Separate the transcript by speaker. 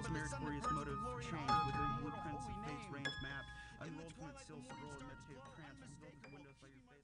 Speaker 1: Will's meritorious motive change within blueprints of fate's range mapped. Unrolled from its still scroll and meditative trance, rebuilt as windows by your face.